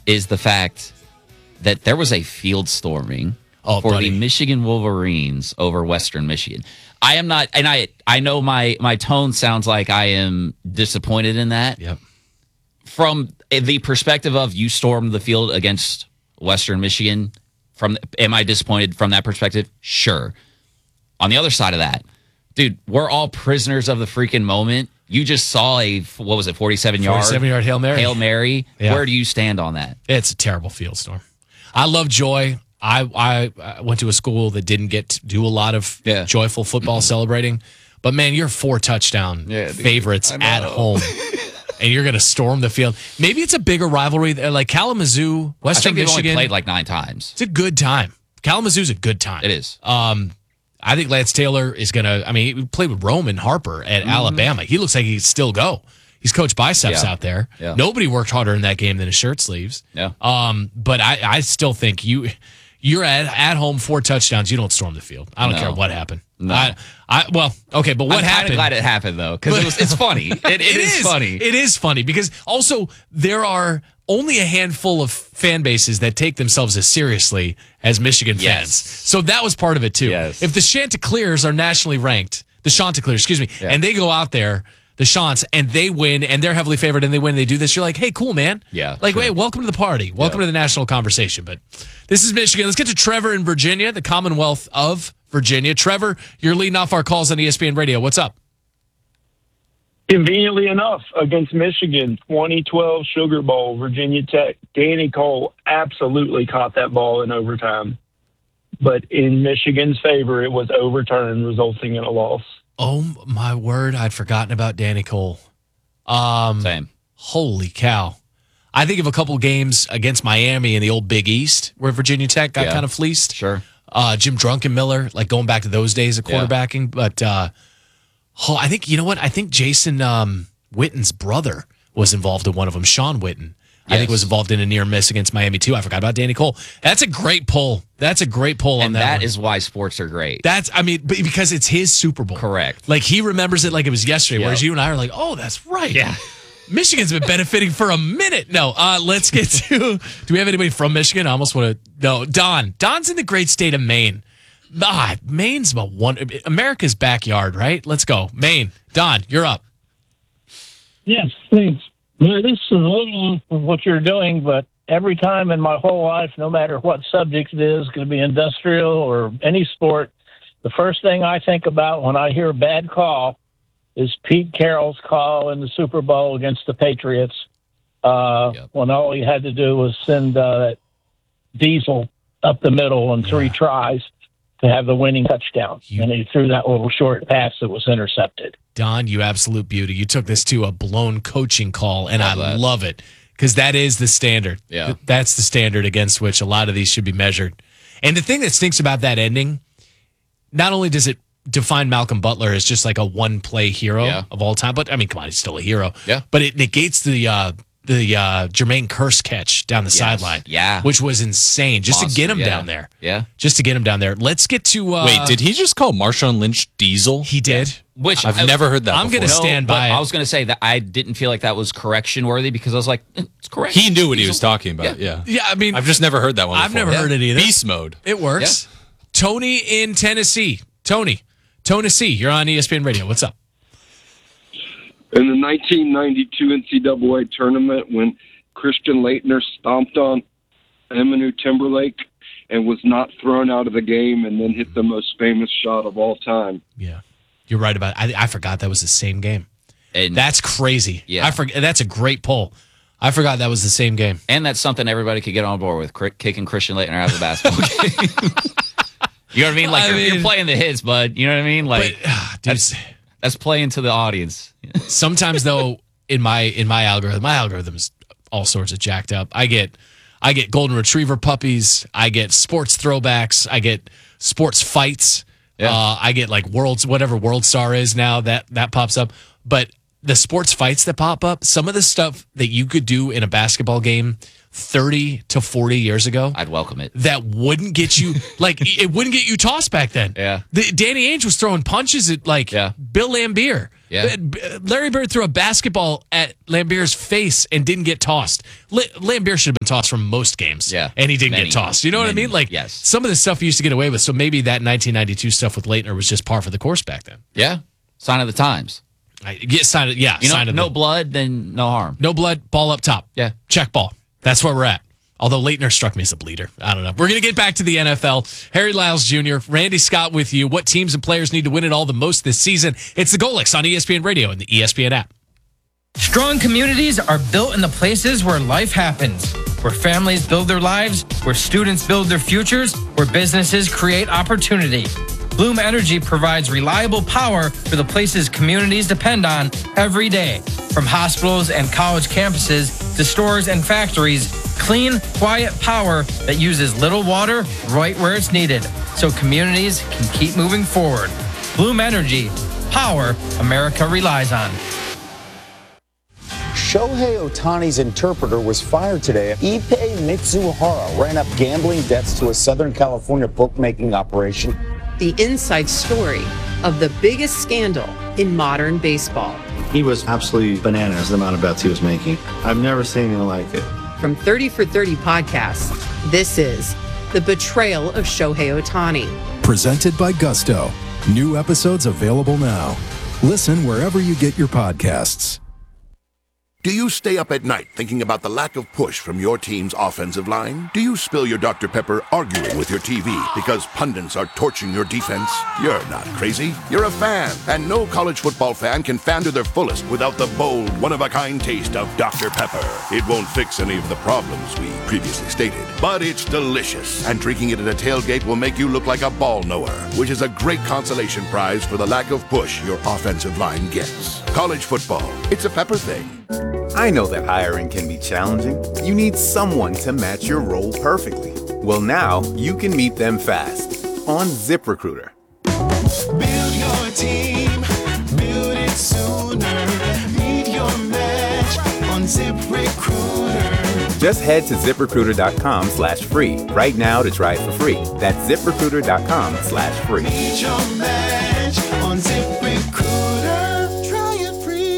is the fact that there was a field storming for the Michigan Wolverines over Western Michigan. I am not, and I know my tone sounds like I am disappointed in that. Yep. From the perspective of you stormed the field against Western Michigan, am I disappointed from that perspective? Sure. On the other side of that, dude, we're all prisoners of the freaking moment. You just saw a, 47-yard Hail Mary. Hail Mary. Yeah. Where do you stand on that? It's a terrible field storm. I love joy. I went to a school that didn't get to do a lot of joyful football celebrating. But, man, you're 4 touchdown favorites at home. And you're going to storm the field. Maybe it's a bigger rivalry. Like Kalamazoo, Western Michigan. They've only played like 9 times. It's a good time. Kalamazoo's a good time. It is. I think Lance Taylor is going to, he played with Roman Harper at Alabama. He looks like he can still go. He's coached biceps out there. Yeah. Nobody worked harder in that game than his shirt sleeves. Yeah. But I still think you're at home 4 touchdowns. You don't storm the field. I don't care what happened. No. But what happened? I'm kind of glad it happened, though, because it's funny. It is funny. It is funny because also there are only a handful of fan bases that take themselves as seriously as Michigan fans. So that was part of it, too. Yes. If the Chanticleers are nationally ranked, and they go out there, the Chants, and they win, and they're heavily favored, and they win, and they do this, you're like, hey, cool, man. Yeah. Like, hey, welcome to the party. Welcome to the national conversation. But this is Michigan. Let's get to Trevor in Virginia, the Commonwealth of Virginia. Trevor, you're leading off our calls on ESPN Radio. What's up? Conveniently enough, against Michigan, 2012 Sugar Bowl, Virginia Tech, Danny Cole absolutely caught that ball in overtime. But in Michigan's favor, it was overturned, resulting in a loss. Oh, my word. I'd forgotten about Danny Cole. Same. Holy cow. I think of a couple games against Miami in the old Big East where Virginia Tech got kind of fleeced. Sure. Jim Drunkenmiller, like going back to those days of quarterbacking. But I think, you know what? I think Jason Witten's brother was involved in one of them, Sean Witten. I think was involved in a near miss against Miami, too. I forgot about Danny Cole. That's a great pull. That's a great pull on that. And that is why sports are great. Because it's his Super Bowl. Correct. Like, he remembers it like it was yesterday, whereas you and I are like, oh, that's right. Yeah. Michigan's been benefiting for a minute. No, let's get to, do we have anybody from Michigan? I almost want to, no, Don. Don's in the great state of Maine. Maine's America's backyard, right? Let's go. Maine. Don, you're up. Yes, thanks. Well, this is a little of what you're doing, but every time in my whole life, no matter what subject it is, going to be industrial or any sport, the first thing I think about when I hear a bad call is Pete Carroll's call in the Super Bowl against the Patriots, when all he had to do was send Diesel up the middle in 3 tries to have the winning touchdown. And he threw that little short pass that was intercepted. Don, you absolute beauty. You took this to a blown coaching call, and I love it because that is the standard. Yeah. That's the standard against which a lot of these should be measured. And the thing that stinks about that ending, not only does it define Malcolm Butler as just like a one-play hero of all time, but, I mean, come on, he's still a hero. Yeah. But it negates the Jermaine Kearse catch down the sideline. Yeah. Which was insane. Just to get him down there. Yeah. Just to get him down there. Let's get to... Wait, did he just call Marshawn Lynch Diesel? He did. Which I've never heard that I'm going to stand by it. I was going to say that I didn't feel like that was correction worthy because I was like, it's correct. He knew what he was talking about. Yeah. I mean... I've just never heard that one before. I've never heard it either. Beast mode. It works. Yeah. Tony in Tennessee. Tony C, you're on ESPN Radio. What's up? In the 1992 NCAA tournament, when Christian Laettner stomped on Eminem Timberlake and was not thrown out of the game and then hit the most famous shot of all time. Yeah, you're right about it. I forgot that was the same game. And that's crazy. Yeah. That's a great poll. I forgot that was the same game. And that's something everybody could get on board with, kicking Christian Laettner out of the basketball game. You know what I mean? Like, you're playing the hits, bud. You know what I mean? Like, that's playing to the audience. Sometimes, though, in my algorithm is all sorts of jacked up. I get golden retriever puppies. I get sports throwbacks. I get sports fights. Yeah. I get like whatever World Star is now that pops up. But the sports fights that pop up, some of the stuff that you could do in a basketball game 30 to 40 years ago, I'd welcome it. That wouldn't get you, like, it wouldn't get you tossed back then. Yeah. Danny Ainge was throwing punches at, like, Bill Laimbeer. Yeah. Larry Bird threw a basketball at Lambier's face and didn't get tossed. Lambier should have been tossed from most games. Yeah. And he didn't get tossed. You know what I mean? Like, yes. some of the stuff he used to get away with. So maybe that 1992 stuff with Leitner was just par for the course back then. Yeah. Sign of the times. Sign of no blood, then no harm. No blood, ball up top. Yeah. Check ball. That's where we're at. Although Leitner struck me as a bleeder. I don't know. We're going to get back to the NFL. Harry Lyles Jr., Randy Scott with you. What teams and players need to win it all the most this season? It's the Golix on ESPN Radio and the ESPN app. Strong communities are built in the places where life happens, where families build their lives, where students build their futures, where businesses create opportunity. Bloom Energy provides reliable power for the places communities depend on every day. From hospitals and college campuses to stores and factories, clean, quiet power that uses little water right where it's needed, so communities can keep moving forward. Bloom Energy, power America relies on. Shohei Ohtani's interpreter was fired today. Ippei Mitsuhara ran up gambling debts to a Southern California bookmaking operation. The inside story of the biggest scandal in modern baseball. He was absolutely bananas, the amount of bets he was making. I've never seen anything like it. From 30 for 30 podcasts, this is The Betrayal of Shohei Ohtani. Presented by Gusto. New episodes available now. Listen wherever you get your podcasts. Do you stay up at night thinking about the lack of push from your team's offensive line? Do you spill your Dr. Pepper arguing with your TV because pundits are torching your defense? You're not crazy. You're a fan, and no college football fan can fan to their fullest without the bold, one-of-a-kind taste of Dr. Pepper. It won't fix any of the problems we previously stated, but it's delicious, and drinking it at a tailgate will make you look like a ball knower, which is a great consolation prize for the lack of push your offensive line gets. College football, it's a Pepper thing. I know that hiring can be challenging. You need someone to match your role perfectly. Well, now you can meet them fast on ZipRecruiter. Build your team, build it sooner. Meet your match on ZipRecruiter. Just head to ZipRecruiter.com/free right now to try it for free. That's ZipRecruiter.com/free. Meet your match on ZipRecruiter. Try it free.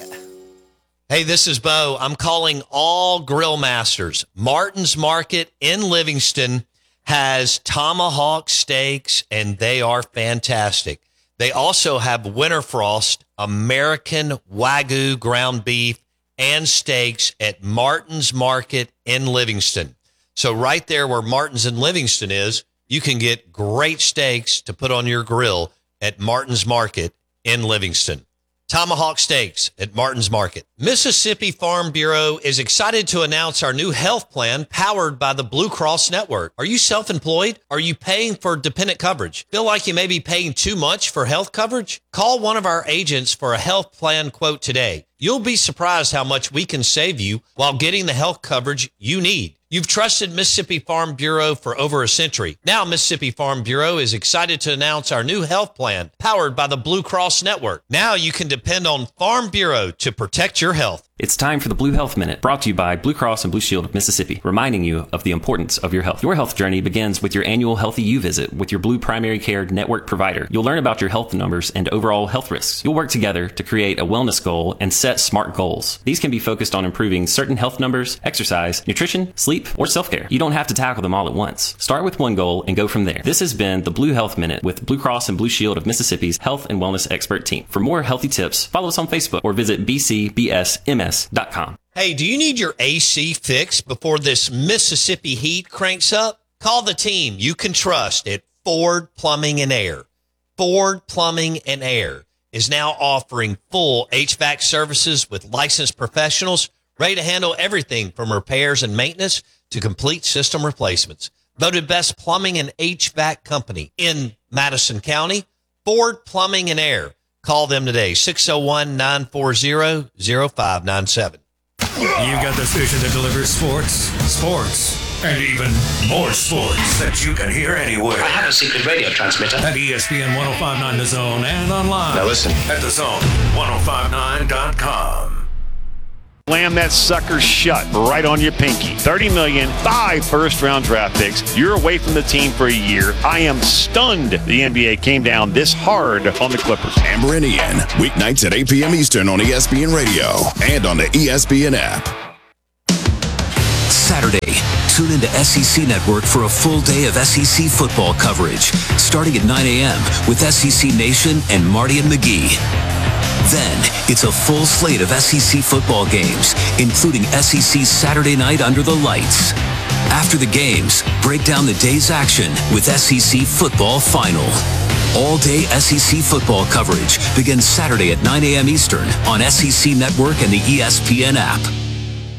Hey, this is Bo. I'm calling all grill masters. Martin's Market in Livingston has tomahawk steaks, and they are fantastic. They also have Winterfrost American Wagyu ground beef and steaks at Martin's Market in Livingston. So right there where Martin's in Livingston is, you can get great steaks to put on your grill at Martin's Market in Livingston. Tomahawk steaks at Martin's Market. Mississippi Farm Bureau is excited to announce our new health plan powered by the Blue Cross Network. Are you self-employed? Are you paying for dependent coverage? Feel like you may be paying too much for health coverage? Call one of our agents for a health plan quote today. You'll be surprised how much we can save you while getting the health coverage you need. You've trusted Mississippi Farm Bureau for over a century. Now Mississippi Farm Bureau is excited to announce our new health plan powered by the Blue Cross Network. Now you can depend on Farm Bureau to protect your health. It's time for the Blue Health Minute, brought to you by Blue Cross and Blue Shield of Mississippi, reminding you of the importance of your health. Your health journey begins with your annual Healthy You visit with your Blue Primary Care Network provider. You'll learn about your health numbers and overall health risks. You'll work together to create a wellness goal and set SMART goals. These can be focused on improving certain health numbers, exercise, nutrition, sleep, or self-care. You don't have to tackle them all at once. Start with one goal and go from there. This has been the Blue Health Minute with Blue Cross and Blue Shield of Mississippi's health and wellness expert team. For more healthy tips, follow us on Facebook or visit bcbsms.com. Hey, do you need your AC fixed before this Mississippi heat cranks up? Call the team you can trust at Ford Plumbing and Air. Ford Plumbing and Air is now offering full HVAC services with licensed professionals ready to handle everything from repairs and maintenance to complete system replacements. Voted best plumbing and HVAC company in Madison County, Ford Plumbing and Air. Call them today, 601-940-0597. You've got the station that delivers sports, and even more sports that you can hear anywhere. I have a secret radio transmitter. At ESPN 1059 The Zone and online. Now listen. At thezone1059.com. Slam that sucker shut right on your pinky. $30 million, 5 first-round draft picks. You're away from the team for a year. I am stunned the NBA came down this hard on the Clippers. Amber and Ian, weeknights at 8 p.m. Eastern on ESPN Radio and on the ESPN app. Saturday, tune into SEC Network for a full day of SEC football coverage, starting at 9 a.m. with SEC Nation and Marty and McGee. Then, it's a full slate of SEC football games, including SEC Saturday Night Under the Lights. After the games, break down the day's action with SEC Football Final. All-day SEC football coverage begins Saturday at 9 a.m. Eastern on SEC Network and the ESPN app.